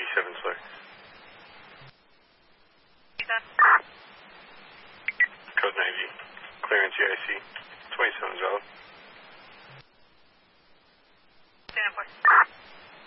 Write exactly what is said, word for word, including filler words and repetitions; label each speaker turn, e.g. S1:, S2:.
S1: eighty-seven, sorry. Code ninety, clearance E I C, twenty-seven valid.